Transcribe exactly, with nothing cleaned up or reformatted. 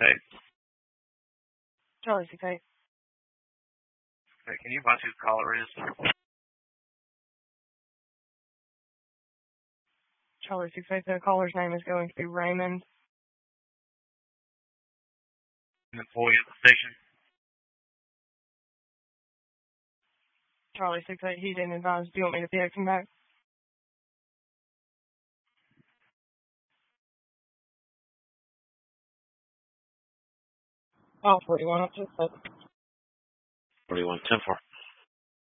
eight. Charlie six eight. Okay, can you watch who the caller is? Charlie six eight, the caller's name is going to be Raymond. An employee of the station. Charlie six eight, he didn't advise. Do you want me to text him back? Oh, forty-one. Just forty-one ten four.